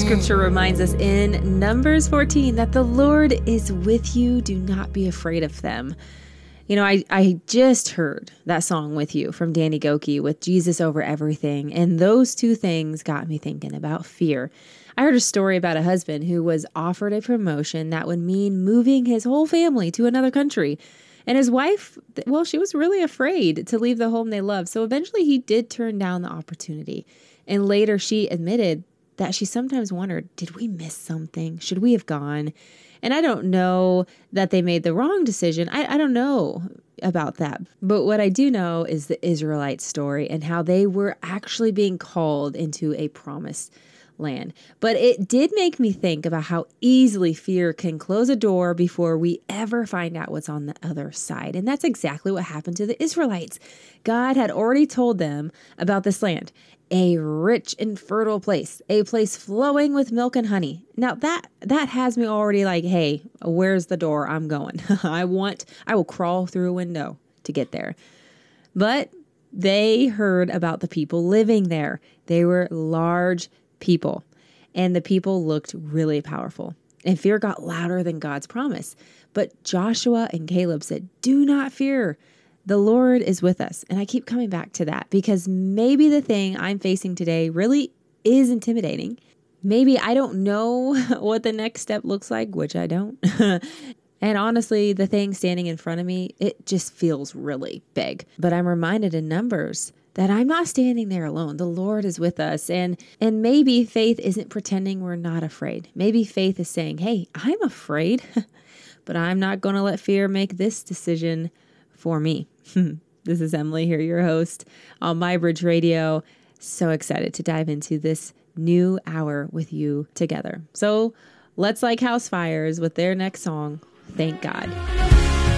scripture reminds us in Numbers 14 that the Lord is with you. Do not be afraid of them. You know, I just heard that song With You from Danny Gokey with Jesus Over Everything. And those two things got me thinking about fear. I heard a story about a husband who was offered a promotion that would mean moving his whole family to another country. And his wife, well, she was really afraid to leave the home they loved. So eventually he did turn down the opportunity. And later she admitted that she sometimes wondered, did we miss something? Should we have gone? And I don't know that they made the wrong decision. I don't know about that. But what I do know is the Israelite story and how they were actually being called into a promised land. But it did make me think about how easily fear can close a door before we ever find out what's on the other side. And that's exactly what happened to the Israelites. God had already told them about this land, a rich and fertile place, a place flowing with milk and honey. Now that has me already like, hey, where's the door? I'm going. I will crawl through a window to get there. But they heard about the people living there. They were large people, and the people looked really powerful. And fear got louder than God's promise. But Joshua and Caleb said, do not fear. The Lord is with us. And I keep coming back to that because maybe the thing I'm facing today really is intimidating. Maybe I don't know what the next step looks like, which I don't. And honestly, the thing standing in front of me, it just feels really big. But I'm reminded in Numbers that I'm not standing there alone. The Lord is with us. And maybe faith isn't pretending we're not afraid. Maybe faith is saying, hey, I'm afraid, but I'm not going to let fear make this decision for me. This is Emily here, your host on MyBridge Radio. So excited to dive into this new hour with you together. So let's like house fires with their next song, Thank God.